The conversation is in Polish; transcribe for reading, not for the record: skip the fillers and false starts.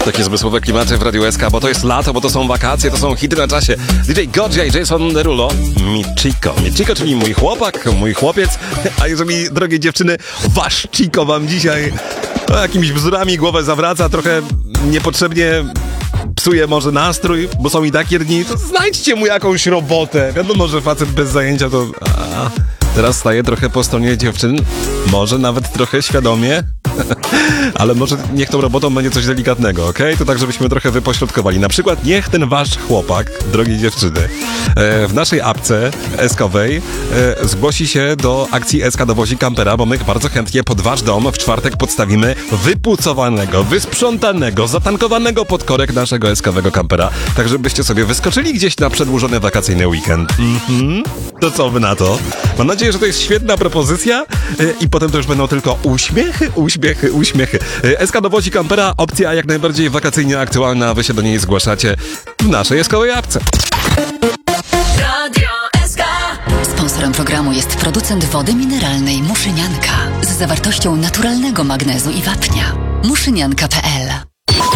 Takie zmysłowe klimaty w Radiu SK, bo to jest lato, bo to są wakacje, to są hity na czasie. DJ Godzia i Jason Derulo. Michiko. Michiko, czyli mój chłopak, mój chłopiec. A jeżeli, drogie dziewczyny, wasz Chico wam dzisiaj jakimiś bzdurami głowę zawraca, trochę niepotrzebnie psuje może nastrój, bo są i takie dni, to znajdźcie mu jakąś robotę. Wiadomo, że facet bez zajęcia to... Teraz staję trochę po stronie dziewczyn, może nawet trochę świadomie, ale może niech tą robotą będzie coś delikatnego, okej? To tak, żebyśmy trochę wypośrodkowali. Na przykład niech ten wasz chłopak, drogie dziewczyny, w naszej apce SK-owej zgłosi się do akcji SK dowozi kampera, bo my bardzo chętnie pod wasz dom w czwartek podstawimy wypucowanego, wysprzątanego, zatankowanego pod korek naszego SK-owego kampera, tak żebyście sobie wyskoczyli gdzieś na przedłużony wakacyjny weekend. To co wy na to? Mam nadzieję, że to jest świetna propozycja i potem to już będą tylko uśmiechy. SK dowozi kampera, opcja jak najbardziej wakacyjnie aktualna, wy się do niej zgłaszacie w naszej SK-owej apce. Radio SK. Sponsorem programu jest producent wody mineralnej Muszynianka z zawartością naturalnego magnezu i wapnia. Muszynianka.pl